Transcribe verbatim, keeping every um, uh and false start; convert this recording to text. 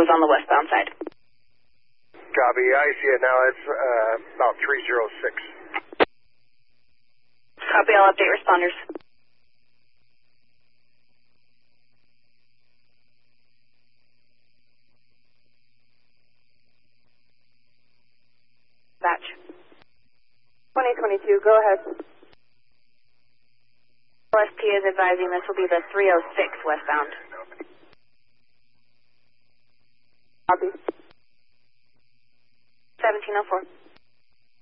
is on the westbound side. Copy. I see it now. It's uh, about three oh six. Copy. I'll update responders. Batch. twenty twenty-two, go ahead. O S P is advising this will be the three oh six westbound. Copy. seventeen oh four.